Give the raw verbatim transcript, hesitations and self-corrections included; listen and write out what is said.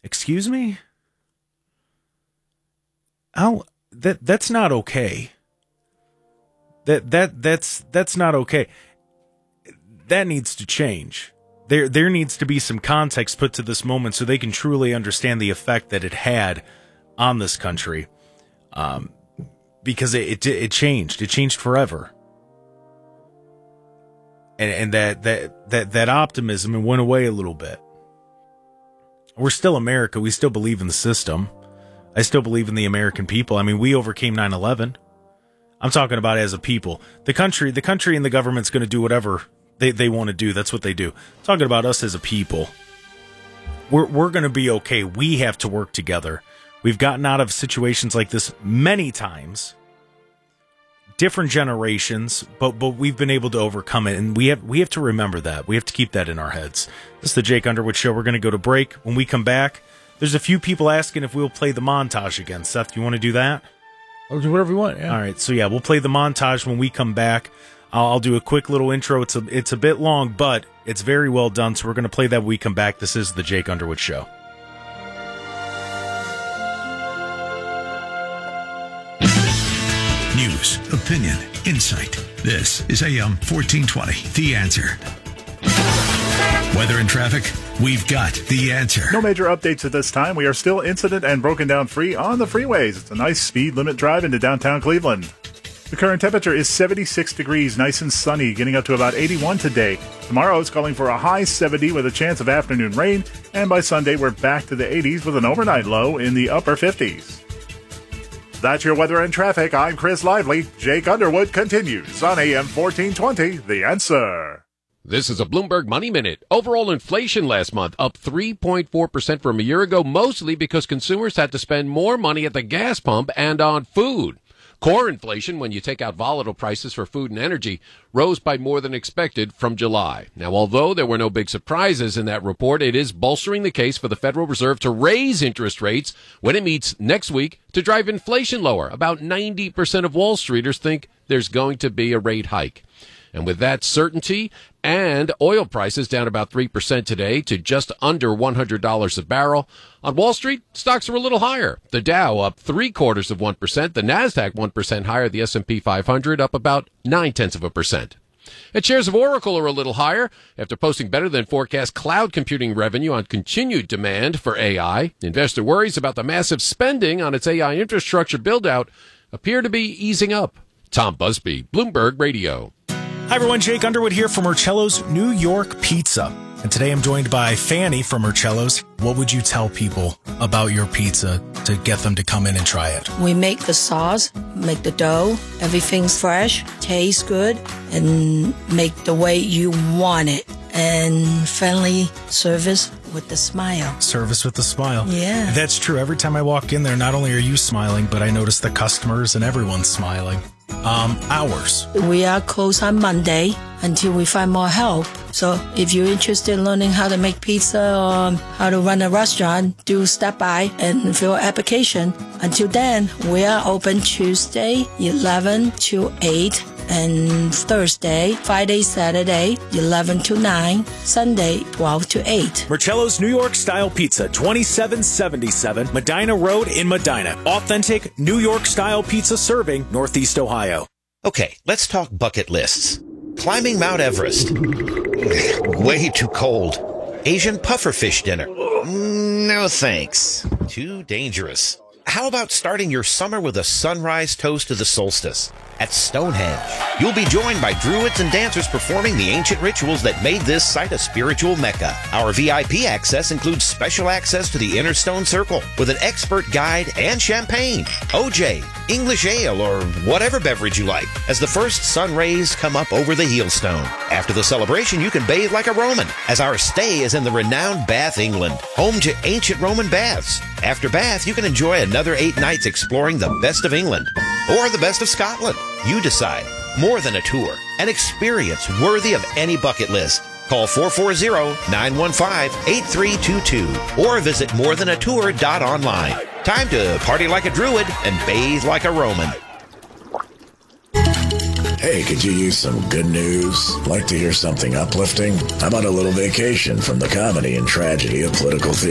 Excuse me? How that that's not okay. That that that's that's not okay. That needs to change. There there needs to be some context put to this moment so they can truly understand the effect that it had on this country. Um, because it, it it changed. It changed forever. And and that that that that optimism, it went away a little bit. We're still America. We still believe in the system. I still believe in the American people. I mean, we overcame nine eleven. I'm talking about as a people. The country, the country and the government's going to do whatever they, they want to do. That's what they do. I'm talking about us as a people. We're we're going to be okay. We have to work together. We've gotten out of situations like this many times. Different generations, but but we've been able to overcome it, and we have we have to remember that. We have to keep that in our heads. This is the Jake Underwood Show. We're going to go to break. When we come back, there's a few people asking if we'll play the montage again. Seth, you want to do that? I'll do whatever you want. Yeah. All right. So yeah, we'll play the montage when we come back. I'll, I'll do a quick little intro. It's a it's a bit long, but it's very well done. So we're going to play that when we come back. This is the Jake Underwood Show. News, opinion, insight. This is A M fourteen twenty, The Answer. Weather and traffic, we've got the answer. No major updates at this time. We are still incident and broken down free on the freeways. It's a nice speed limit drive into downtown Cleveland. The current temperature is seventy-six degrees, nice and sunny, getting up to about eighty-one today. Tomorrow is calling for a high seventy with a chance of afternoon rain, and by Sunday we're back to the eighties with an overnight low in the upper fifties. That's your weather and traffic. I'm Chris Lively. Jake Underwood continues on A M fourteen twenty, The Answer. This is a Bloomberg Money Minute. Overall inflation last month up three point four percent from a year ago, mostly because consumers had to spend more money at the gas pump and on food. Core inflation, when you take out volatile prices for food and energy, rose by more than expected from July. Now, although there were no big surprises in that report, it is bolstering the case for the Federal Reserve to raise interest rates when it meets next week to drive inflation lower. About ninety percent of Wall Streeters think there's going to be a rate hike. And with that certainty and oil prices down about three percent today to just under one hundred dollars a barrel, on Wall Street, stocks are a little higher. The Dow up three quarters of one percent, the NASDAQ one percent higher, the S and P five hundred up about nine tenths of a percent. And shares of Oracle are a little higher after posting better than forecast cloud computing revenue on continued demand for A I. Investor worries about the massive spending on its A I infrastructure build-out appear to be easing up. Tom Busby, Bloomberg Radio. Hi, everyone. Jake Underwood here from Marcello's New York Pizza. And today I'm joined by Fanny from Marcello's. What would you tell people about your pizza to get them to come in and try it? We make the sauce, make the dough. Everything's fresh, tastes good, and make the way you want it. And friendly service with the smile. Service with the smile. Yeah. That's true. Every time I walk in there, not only are you smiling, but I notice the customers and everyone's smiling. Um, hours. We are closed on Monday until we find more help. So if you're interested in learning how to make pizza or how to run a restaurant, do stop by and fill an application. Until then, we are open Tuesday, eleven to eight, and Thursday, Friday, Saturday, eleven to nine, Sunday, twelve to eight. Marcello's New York Style Pizza, twenty-seven seventy-seven Medina Road in Medina. Authentic New York Style Pizza serving Northeast Ohio. Okay, let's talk bucket lists. Climbing Mount Everest. Way too cold. Asian pufferfish dinner. No thanks. Too dangerous. How about starting your summer with a sunrise toast to the solstice? At Stonehenge, you'll be joined by druids and dancers performing the ancient rituals that made this site a spiritual mecca. Our V I P access includes special access to the Inner Stone Circle with an expert guide and champagne, O J, English ale, or whatever beverage you like, as the first sun rays come up over the heel stone. After the celebration, you can bathe like a Roman, as our stay is in the renowned Bath, England, home to ancient Roman baths. After Bath, you can enjoy another eight nights exploring the best of England or the best of Scotland. You decide. More than a tour, an experience worthy of any bucket list. Call four four zero, nine one five, eight three two two or visit more than a tour dot online. Time to party like a druid and bathe like a Roman. Hey, could you use some good news? Like to hear something uplifting? How about a little vacation from the comedy and tragedy of political theater?